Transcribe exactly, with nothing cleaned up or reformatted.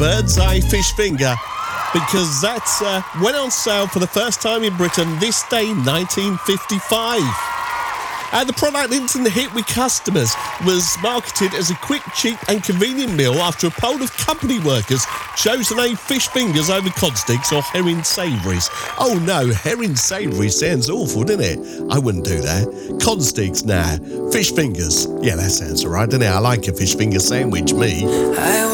Bird's Eye Fish Finger, because that uh, went on sale for the first time in Britain this day, nineteen fifty-five. And the product instant hit with customers was marketed as a quick, cheap and convenient meal after a poll of company workers chose to name fish fingers over cod sticks or herring savouries. Oh no, herring savouries sounds awful, doesn't it? I wouldn't do that. Cod sticks, nah. Fish fingers. Yeah, that sounds alright, doesn't it? I like a fish finger sandwich, me. I